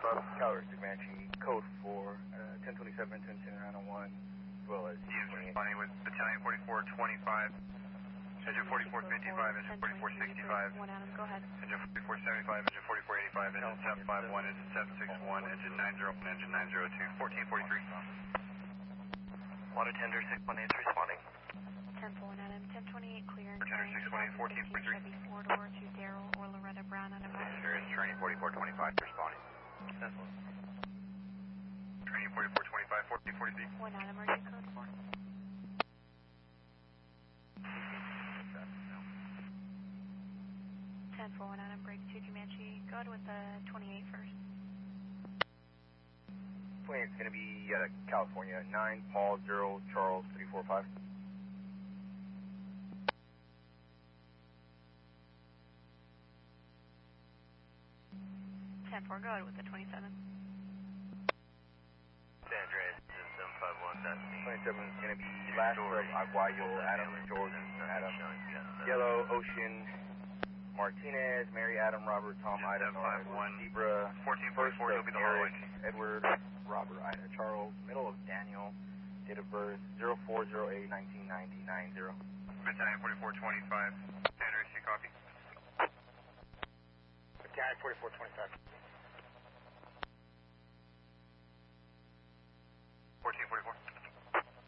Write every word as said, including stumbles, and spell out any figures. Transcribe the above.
Calgary, Comanche, code for uh, ten twenty-seven, ten nine oh one, as well as He is responding with battalion forty-four twenty-five, engine forty-four fifty-five, engine forty-four sixty-five, one Adam, go ahead. engine forty-four seventy-five, engine forty-four eighty-five, engine seven five one, engine seven six one, engine nine zero one, engine nine zero two, fourteen forty-three. Water tender six one eight responding. ten four one Adam, ten twenty-eight clear. Tender six one eight, fourteen forty-three. Chevy four door to Daryl or Loretta Brown out of Here is training forty-four twenty-five responding. Training forty-four twenty-five, fourteen forty-three. one Adam, are you code for? ten four one Adam, break two Comanche, go ahead with the twenty-eight first. twenty-eight is going to be uh, California, nine Paul zero Charles three four five. ten four, go ahead with the twenty-seven. San Andreas, seven five one, twenty-seven is going to be last of Aguayo, Adam, Jordan, Adam, Yellow, Ocean, Martinez, Mary, Adam, Robert, Tom, Ida, Nora, Zebra, first of Eric, Edward, Robert, Ida, Charles, middle of Daniel, date of birth zero four zero eight nineteen ninety nine zero. Battalion forty-four twenty-five, San Andreas, you copy? Battalion forty-four twenty-five.